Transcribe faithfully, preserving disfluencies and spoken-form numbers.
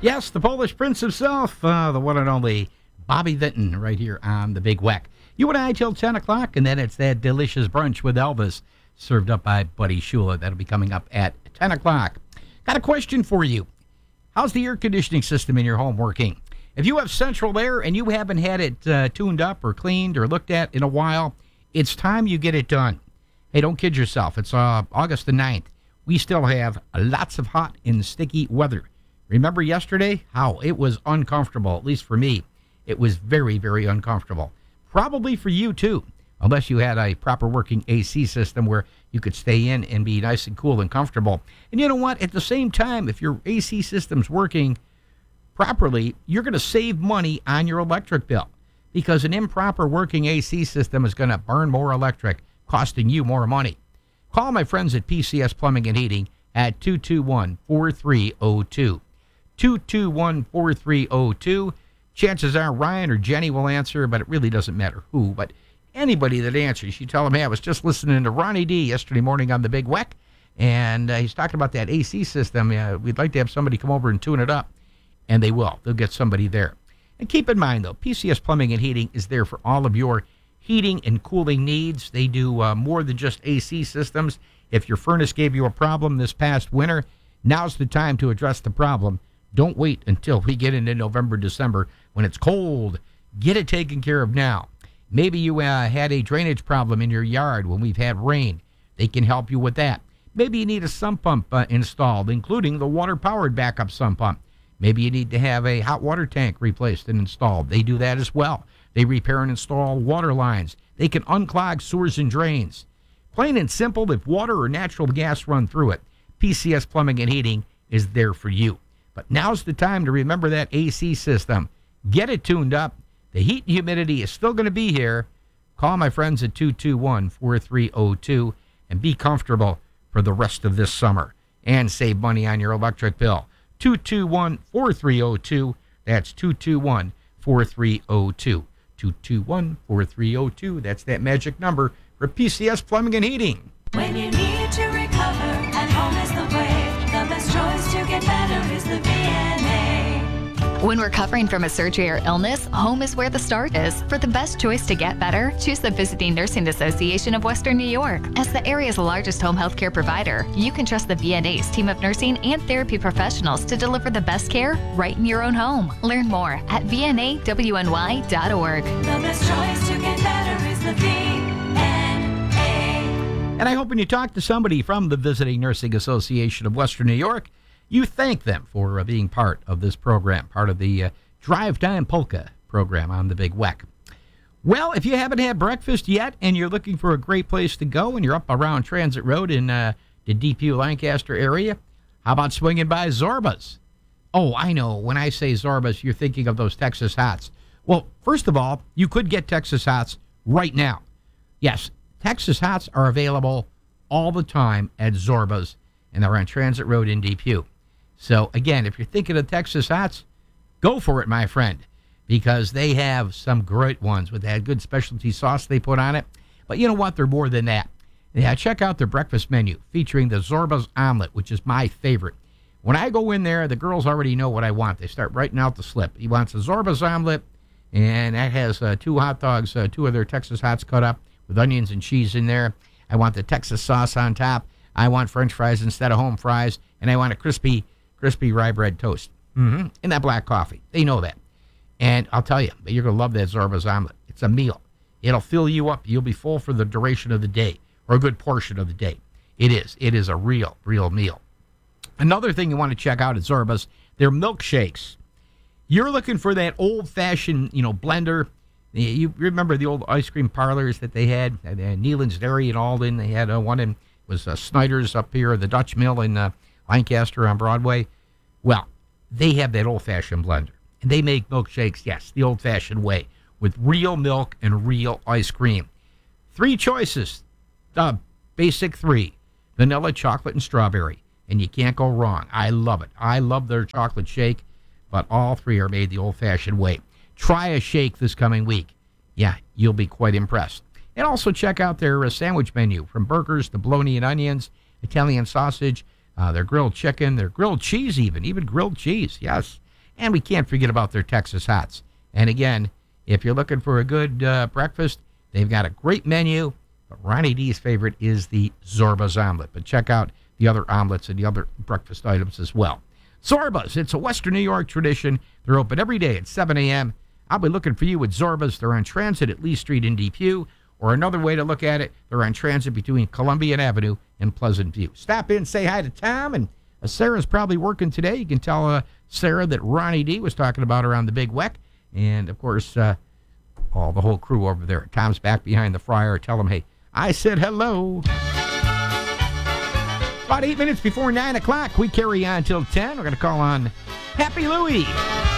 Yes, the Polish Prince himself, uh, the one and only Bobby Vinton, right here on the Big Weck. You and I till ten o'clock, and then it's that delicious brunch with Elvis, served up by Buddy Shula. That'll be coming up at ten o'clock. Got a question for you. How's the air conditioning system in your home working? If you have central air and you haven't had it uh, tuned up or cleaned or looked at in a while, it's time you get it done. Hey, don't kid yourself. It's uh, August the ninth. We still have lots of hot and sticky weather. Remember yesterday? How it was uncomfortable, at least for me. It was very, very uncomfortable. Probably for you, too, unless you had a proper working A C system where you could stay in and be nice and cool and comfortable. And you know what? At the same time, if your A C system's working properly, you're going to save money on your electric bill, because an improper working A C system is going to burn more electric, costing you more money. Call my friends at P C S Plumbing and Heating at two two one, four three zero two. two two one, four three zero two. Chances are Ryan or Jenny will answer, but it really doesn't matter who. But anybody that answers, you tell them, hey, I was just listening to Ronnie D yesterday morning on the Big Weck, and uh, he's talking about that A C system. Uh, we'd like to have somebody come over and tune it up. And they will. They'll get somebody there. And keep in mind, though, P C S Plumbing and Heating is there for all of your heating and cooling needs. They do uh, more than just A C systems. If your furnace gave you a problem this past winter, now's the time to address the problem. Don't wait until we get into November, December when it's cold. Get it taken care of now. Maybe you uh, had a drainage problem in your yard when we've had rain. They can help you with that. Maybe you need a sump pump uh, installed, including the water-powered backup sump pump. Maybe you need to have a hot water tank replaced and installed. They do that as well. They repair and install water lines. They can unclog sewers and drains. Plain and simple, if water or natural gas run through it, P C S Plumbing and Heating is there for you. But now's the time to remember that A C system. Get it tuned up. The heat and humidity is still going to be here. Call my friends at two two one, four three zero two and be comfortable for the rest of this summer and save money on your electric bill. two two one, four three zero two. That's two two one, four three zero two. two two one, four three zero two. That's that magic number for P C S Plumbing and Heating. When you need to recover and home is the way, the best choice to get better is the V N A. When recovering from a surgery or illness, home is where the start is. For the best choice to get better, choose the Visiting Nursing Association of Western New York. As the area's largest home health care provider, you can trust the V N A's team of nursing and therapy professionals to deliver the best care right in your own home. Learn more at V N A W N Y dot org. The best choice to get better is the V N A. And I hope when you talk to somebody from the Visiting Nursing Association of Western New York, you thank them for uh, being part of this program, part of the uh, Drive Time Polka program on the Big Weck. Well, if you haven't had breakfast yet and you're looking for a great place to go and you're up around Transit Road in uh, the Deep Lancaster area, how about swinging by Zorba's? Oh, I know. When I say Zorba's, you're thinking of those Texas Hots. Well, first of all, you could get Texas Hots right now. Yes, Texas Hots are available all the time at Zorba's, and they're on Transit Road in Deep View. So, again, if you're thinking of Texas Hots, go for it, my friend, because they have some great ones with that good specialty sauce they put on it. But you know what? They're more than that. Yeah, check out their breakfast menu featuring the Zorba's omelet, which is my favorite. When I go in there, the girls already know what I want. They start writing out the slip. He wants a Zorba's omelet, and that has uh, two hot dogs, uh, two of their Texas Hots cut up with onions and cheese in there. I want the Texas sauce on top. I want French fries instead of home fries, and I want a crispy crispy rye bread toast. Mm-hmm. And that black coffee. They know that. And I'll tell you, you're going to love that Zorba's omelet. It's a meal. It'll fill you up. You'll be full for the duration of the day, or a good portion of the day. It is. It is a real, real meal. Another thing you want to check out at Zorba's, their milkshakes. You're looking for that old-fashioned, you know, blender. You remember the old ice cream parlors that they had? They had Nealon's Dairy in Alden. They had uh, one in, was uh, Snyder's up here, the Dutch Mill in uh, Lancaster on Broadway. Well, they have that old-fashioned blender. And they make milkshakes, yes, the old-fashioned way, with real milk and real ice cream. Three choices, the basic three, vanilla, chocolate, and strawberry. And you can't go wrong. I love it. I love their chocolate shake, but all three are made the old-fashioned way. Try a shake this coming week. Yeah, you'll be quite impressed. And also check out their uh, sandwich menu, from burgers to bologna and onions, Italian sausage, uh, their grilled chicken, their grilled cheese even, even grilled cheese, yes. And we can't forget about their Texas Hots. And again, if you're looking for a good uh, breakfast, they've got a great menu. But Ronnie D's favorite is the Zorba's omelet. But check out the other omelets and the other breakfast items as well. Zorba's, it's a Western New York tradition. They're open every day at seven a.m. I'll be looking for you at Zorba's. They're on Transit at Lee Street in Depew. Or another way to look at it, they're on Transit between Columbian Avenue and Pleasant View. Stop in, say hi to Tom. And uh, Sarah's probably working today. You can tell uh, Sarah that Ronnie D was talking about her on the Big Weck. And, of course, uh, all the whole crew over there. Tom's back behind the fryer. Tell him, hey, I said hello. About eight minutes before nine o'clock, we carry on till ten. We're going to call on Happy Louie.